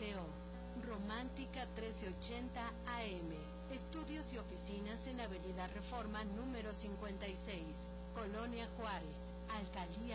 XCO, Romántica 1380 AM. Estudios y oficinas en Avenida Reforma número 56, Colonia Juárez, Alcaldía